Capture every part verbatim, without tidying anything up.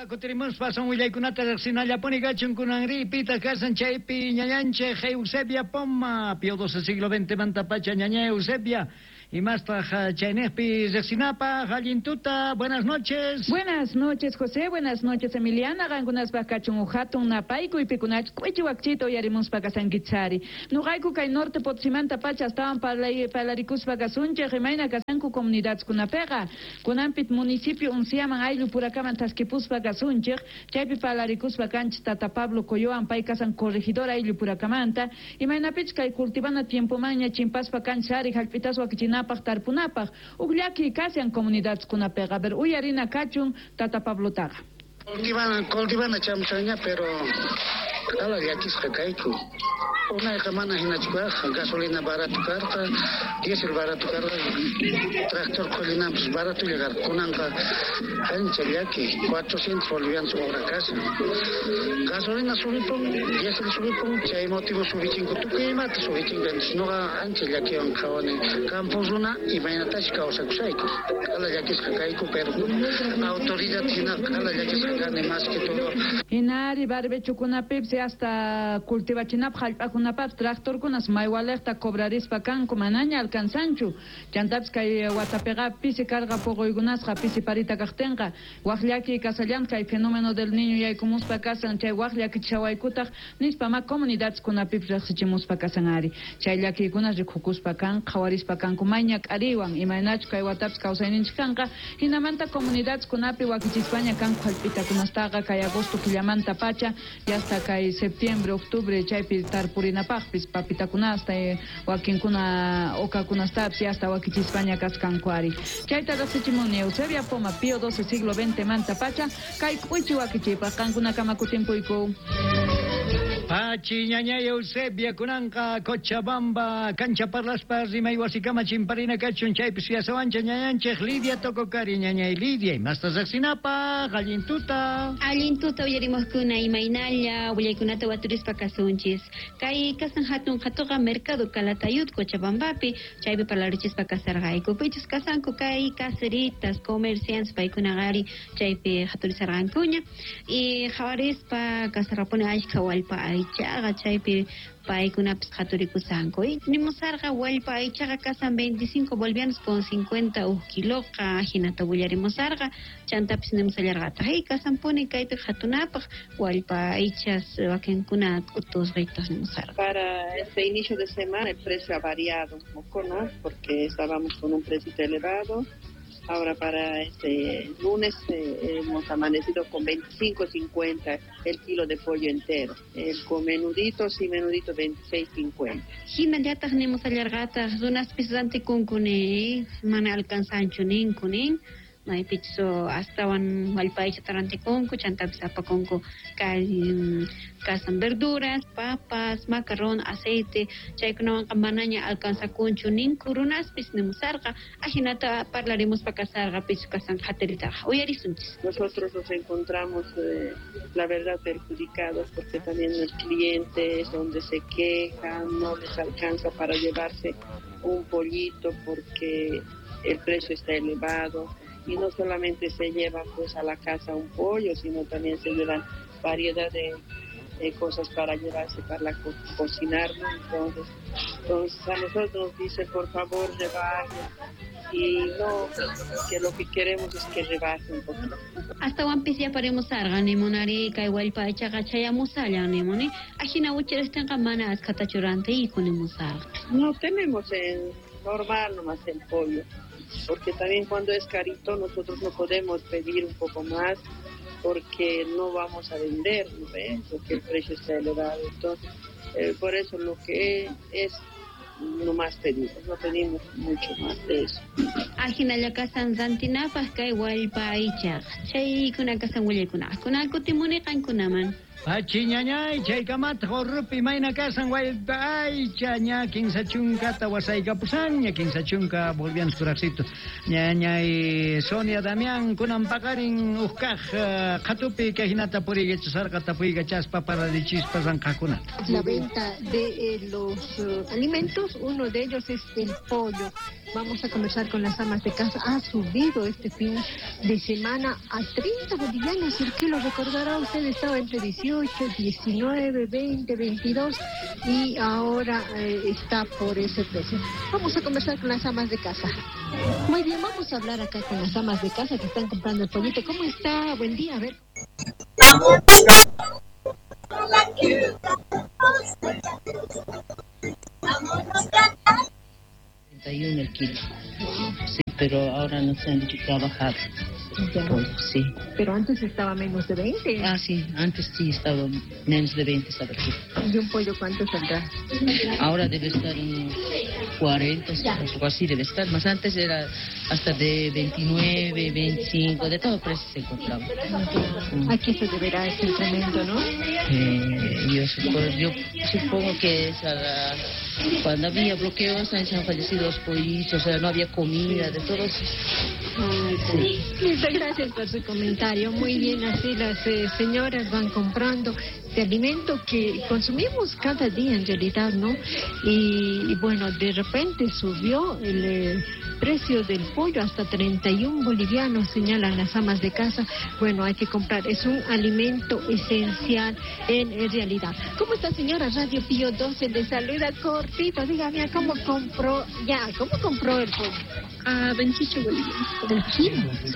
Kutirimus pasan willaykunata riqsinallapuni kachunkunanri pita kasan chaypi ñañanchej Eusebia Poma Pío doce siglo veinte manta pacha ñaña Eusebia y más taja chaynejpi riqsinapa Gallintuta. Buenas noches. Buenas noches, José. Buenas noches, Emiliana. Gangunas bakachun uhatun napaiku y pikunach kuichiwakchito yarimus pakasankitsari. Nugaiku kay norte potsimanta pacha estaban para palarikus pakasunche remaina kasanku comunidades kunapega. Kunampit municipio unciaman aylu purakaman taskipus pakasunche chaypi palarikus pakanch tata Pablo Coyoan pay kasan corregidor aylu purakamanta y mainapich kay cultivana tiempo maña chimpas pakanchari halpitas wakichina tarpunapaj ugliaki kasian comunidades kunapega ver uyarina kachun tata Pablo Taga cultivan cultivan chamchaña pero ala yakis kakaiku una semana hinachkua gasolina barato carta diesel barato carta tractor colina pues barato llegar kunanka ancha yaki cuatrocientos bolivianos por casa gasolina subipon diesel subipon chay motivo subichinko tuke mata subichin no ancha yaki on kawane campozuna y mainatash causa kusaiko ala yakis kakaiku pero autoridad hina ala yakis kakane más que todo inari barbe chukuna pipsi hasta cultivachinap jalpakunapap tractor kunas maywalerta cobraris pakan kumanaña alcanzanchu chantaps kay watapega pisi carga pogoygunas pisi parita cartenga wajliaki kasallan kay fenómeno del niño yaykumus pakasan chay wajliaki chawaykutaq nispama comunidades kunapip riqsichimus pakasanari chayllaki kunas rikukus pakan qawaris pakan kumaña k'ariwan imaynach kay wataps kawsayninchik kanqa hinamanta comunidades kunapi wakichispaña kan qhalpita kunastaqa kay agosto killamanta pacha y hasta kay septiembre octubre chaypi tarpurinapaqpis papitakunas hasta wakinkuna okakunastapas y hasta wakichispaña kaskankuari chayta riqsichimuni Eusebia Poma Pío doce siglo veinte manta pacha kay k'uchi wakichipaq qankuna kamakutinpuyku Pachi ñaña Eusebia kunanka Cochabamba cancha parlaspas rimay wasikama chimparina kachun chaypis yasawancha ñañanchej Lidia Tokokari ñaña y Lidia y mastas riqsinapa Gallintuta Gallintuta uyarimuskuna imaynalla willaykunata waturispa kasunchis kay kasan hatun hatuqa mercado Calatayud Cochabambapi chaypi parlarichispa kasarqayku pichus kasanku kay caseritas comerciantes paykunaqari chaypi haturisarqankuña y hawarispa kasarapuni ashka walpa aychaqa chaypi paykunapis haturikusanku y nimusarqa wallpa aychaqa kasan veinticinco bolivianos con cincuenta uj kiloqa hinata willarimusarqa chantapis nimusallarqata hay kasanpuni kaypi hatunapaq wallpa aychas wakinkuna k'utusqitas nimusarqa. Para este inicio de semana el precio ha variado un poco, ¿no? Porque estábamos con un precio elevado. Ahora para este lunes eh, hemos amanecido con veinticinco cincuenta el kilo de pollo entero. El con menuditos y menuditos veintiséis cincuenta. Inmediatas tenemos allargatas, unas pisantes con cuné, mana alcanzancho nin cunín. May pitso hasta wan walpay chatarante conco, chantapsapa conco kay casan verduras, papas, macarrón, aceite, chay kunawan kamanaña alcanza concho nin kurunas pis nemusarqa ajinata parlaremos pakasarqa pitso casan haterita uyarisunchis. Nosotros nos encontramos eh, la verdad perjudicados porque también el cliente es donde se quejan, no les alcanza para llevarse un pollito porque el precio está elevado. Y no solamente se lleva pues a la casa un pollo, sino también se llevan variedad de, de cosas para llevarse para la co cocinar, ¿no? Entonces, entonces a nosotros nos dice por favor rebajen y no, que lo que queremos es que rebajen un poquito. Hasta wampis ya paremos arga nemonari kay walpa chaga chaya musalla nemoni ajina ucheres tenga mana askatachurante y kunemusal. No tenemos en normal nomás el pollo. Porque también cuando es carito nosotros no podemos pedir un poco más porque no vamos a vender, ¿no ves? Porque el precio está elevado. Entonces, eh, por eso lo que es, no más pedimos, no pedimos mucho más de eso. Ajina la casa zantina pasca igual paicha. Chay kuna casa huele kuna. Kuna kutimuni kan kunaman. Pachi ñañay chaykamat horrupi mayna kasan waypa aycha ña quinsa chunka tawasayka pusan ña quinsa chunka bolivianos kuraqsito ñañay Sonia Damián kunan paqarin uqkaq qhatupi kahinata purigichasarqa tapuyga chaspa para dichispas ranqakunata. La venta de eh, los uh, alimentos, uno de ellos es el pollo. vamos a conversar con las amas de casa. Ha subido este fin de semana a treinta bolivianos el kilo. Recordará usted, estaba entre dieciocho, diecinueve, veinte, veintidós y ahora eh, está por ese precio. Vamos a conversar con las amas de casa. Muy bien, vamos a hablar acá con las amas de casa que están comprando el pollito. ¿Cómo está? Buen día, a ver. treinta y uno el kilo. Sí, pero ahora no se han dicho que ha bajado. Ya. Pues, sí. Pero antes estaba menos de veinte. Ah, sí, antes sí estaba menos de veinte, ¿sabes qué? ¿Y un pollo cuánto saldrá? Ahora debe estar en cuarenta, algo así debe estar. Más antes era hasta de veintinueve, veinticinco, de todo precio se encontraba. Mm. ¿A qué se deberá ese incremento, no? Eh, yo, supongo, yo supongo que es a la... Cuando había bloqueos, se han fallecido los pollitos, o sea, no había comida, de todo eso. Ay, sí. Muchas gracias por su comentario. Muy bien, así las eh, señoras van comprando de alimento que consumimos cada día en realidad, ¿no? Y, y bueno, de repente subió el eh, precio del pollo hasta treinta y uno bolivianos, señalan las amas de casa. Bueno, hay que comprar, es un alimento esencial en, en realidad. ¿Cómo está, señora? Radio Pío doce le saluda cortito. Dígame, ¿cómo compró? Ya, ¿cómo compró el pollo? A veintiocho bolivianos. ¿El kilo? Sí.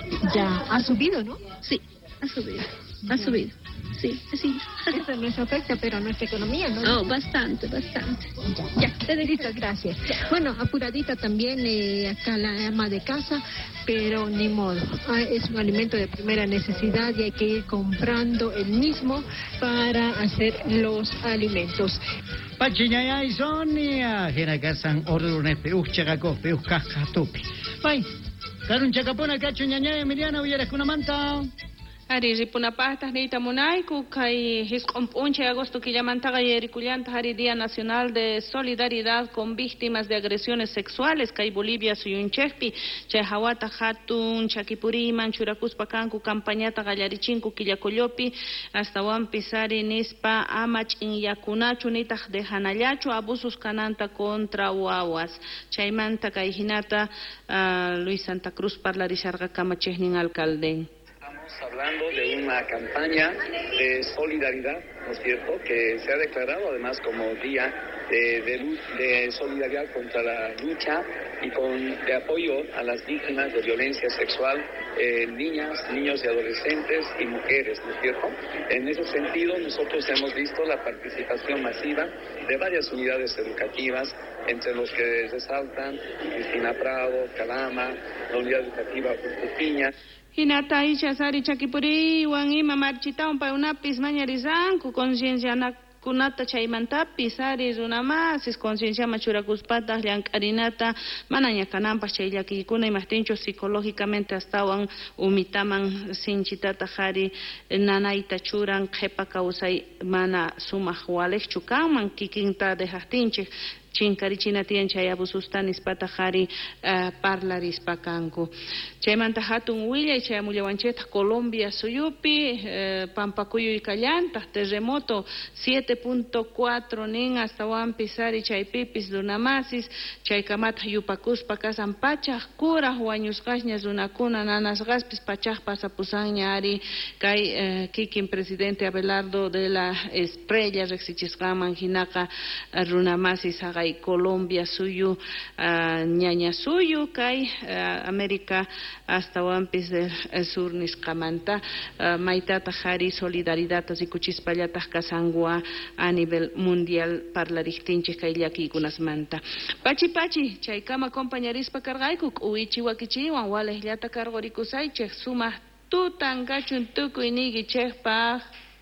Ya, ha subido, ¿no? Sí, ha subido, ha subido. Sí, sí. Eso nos afecta, pero a nuestra economía, ¿no? No, bastante, bastante. Ya, ya, listo, gracias. Bueno, apuradita también eh, acá la ama de casa, pero ni modo. Ah, es un alimento de primera necesidad y hay que ir comprando el mismo para hacer los alimentos. Pachiñayay Sonia, Genakasan Ordunes Peus Chacacos, Peus Cascatupi. Pai, Karun Chacapona, Cacho Ñañay, Emiliana, Villarascunamanta. Hari ripunapahtas neita munayku kay hisq'umpunche agosto killamantaqa yarikullanta hari Día Nacional de Solidaridad con Víctimas de Agresiones Sexuales kay Bolivia suyunchejpi chay hawata hatun Chakipuriman churakuspa kanku campañata qallarichinku killakullopi hasta pisari nispa amach inyakunachu nitaq dejanallachu abusos kananta contra wawas chaymanta kay hinata uh, Luis Santa Cruz parlarisharqa kamachejnin alcalden. Hablando de una campaña de solidaridad, ¿no es cierto?, que se ha declarado además como día de, de, de solidaridad contra la lucha y con, de apoyo a las víctimas de violencia sexual, eh, niñas, niños y adolescentes y mujeres, ¿no es cierto? En ese sentido, nosotros hemos visto la participación masiva de varias unidades educativas, entre los que resaltan Cristina Prado, Calama, la unidad educativa Pupiña. Hinata isha sari Chakipuri wan ima marchitaon pa unapis mañarizanku conciencia na kunata chaymantapis sari runamasis conciencia machurakuspata llank'arinata mana ñakananpas chay llakikuna imaptinchu psicológicamente astawan umitaman sinchitata qhari nanayta churan qhipa kawsay mana sumaq waleqchu kanman kikinta dejaqtinchik chinkarichina tiyan chay abusustanis patajari uh, parlarispa kanku. Chaymanta hatun willay chay amullawancheta Colombia suyupi uh, Pampacuyo y Callanta terremoto siete punto cuatro nin hasta pisari chay pipis dunamasis chay kamata yupakuspa kasan pachaj kuraj wañusqaña runakuna nanasqaspis pachaj pasapusanña ari kay uh, kikin presidente Abelardo de la Estrella reqsichisqaman hinaqa uh, runamasis haga y Colombia suyu uh, ñaña suyu kay uh, América hasta wampis del uh, sur nisqamanta uh, maitata jari solidaridad asikuchispallata kasangua a nivel mundial parlariqtinchik kay llakikunasmanta pachi pachi chaykama compañerispa karqayku uichi wakichiwan walejllata karqurikusaychik sumaq tutanqachun tukuy nigichejpaq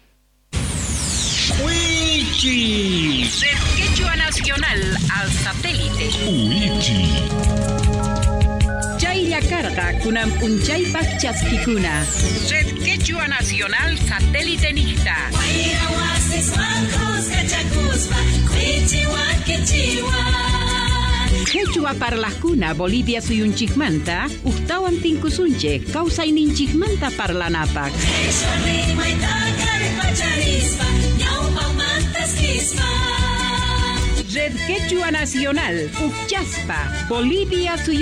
Uichi. Red Quechua Nacional al satélite. Uichi. Chaylla carga kunan punchaypas chaspikuna. Red Quechua Nacional satélite nihta. Quechua parlakuna Bolivia suyunchikmanta uktawan tinkusunche kawsayninchikmanta parlanapak. Red Quechua Nacional, Uchaspa, Bolivia,